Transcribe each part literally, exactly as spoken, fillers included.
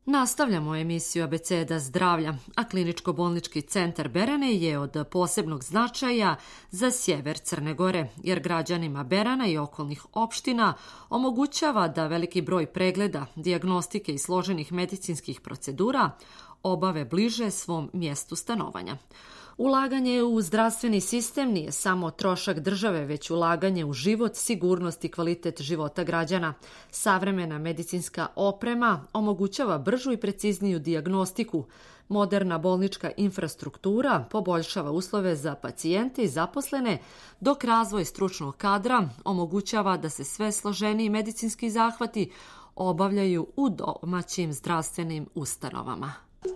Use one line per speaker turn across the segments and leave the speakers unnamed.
Nastavljamo emisiju Abeceda zdravlja, a kliničko-bolnički centar Berane je od posebnog značaja za sjever Crne Gore, jer građanima Berana i okolnih opština omogućava da veliki broj pregleda, dijagnostike i složenih medicinskih procedura obave bliže svom mjestu stanovanja. Ulaganje u zdravstveni sistem nije samo trošak države, već ulaganje u život, sigurnost i kvalitet života građana. Savremena medicinska oprema omogućava bržu i precizniju dijagnostiku. Moderna bolnička infrastruktura poboljšava uslove za pacijente i zaposlene, dok razvoj stručnog kadra omogućava da se sve složeniji medicinski zahvati obavljaju u domaćim zdravstvenim ustanovama.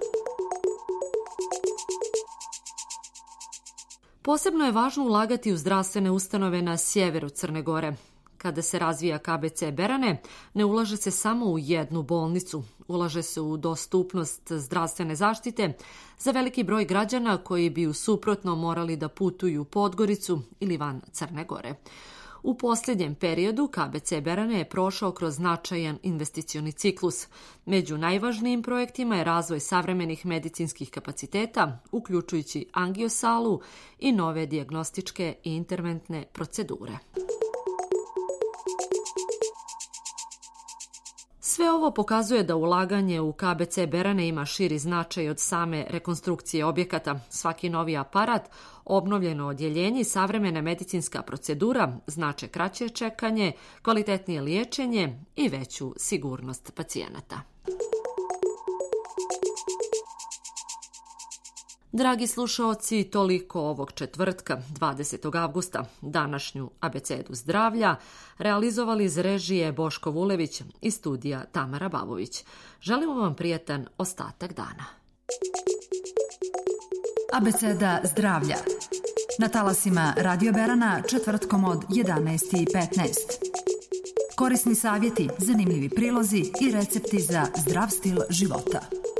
Posebno je važno ulagati u zdravstvene ustanove na sjeveru Crne Gore. Kada se razvija K B C Berane, ne ulaže se samo u jednu bolnicu, ulaže se u dostupnost zdravstvene zaštite za veliki broj građana koji bi u suprotno morali da putuju u Podgoricu ili van Crne Gore. U posljednjem periodu K B C Berane je prošao kroz značajan investicioni ciklus. Među najvažnijim projektima je razvoj savremenih medicinskih kapaciteta, uključujući angiosalu i nove dijagnostičke i interventne procedure. Sve ovo pokazuje da ulaganje u K B C Berane ima širi značaj od same rekonstrukcije objekata. Svaki novi aparat, obnovljeno odjeljenje i savremena medicinska procedura znače kraće čekanje, kvalitetnije liječenje i veću sigurnost pacijenata. Dragi slušaoci, toliko ovog četvrtka, dvadesetog avgusta. Današnju Abecedu zdravlja realizovali iz režije Boško Vulević i studija Tamara Babović. Želimo vam prijatan ostatak dana.
Abeceda zdravlja. Na talasima Radio Berana četvrtkom od jedanaest i petnaest. Korisni savjeti, zanimljivi prilozi i recepti za zdrav stil života.